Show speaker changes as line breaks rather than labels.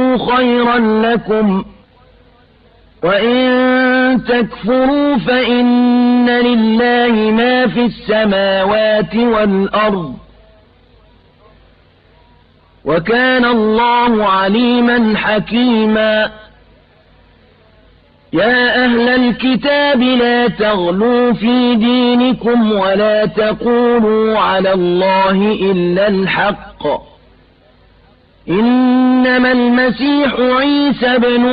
تَتَّقُوا خَيْرًا لَّكُمْ وَإِن تَكْفُرُوا فَإِنَّ لِلَّهِ مَا فِي السَّمَاوَاتِ وَالْأَرْضِ وَكَانَ اللَّهُ عَلِيمًا حَكِيمًا يَا أَهْلَ الْكِتَابِ لَا تَغْلُوا فِي دِينِكُمْ وَلَا تَقُولُوا عَلَى اللَّهِ إِلَّا الْحَقَّ إِنَّمَا الْمَسِيحُ عِيسَى ابْنُ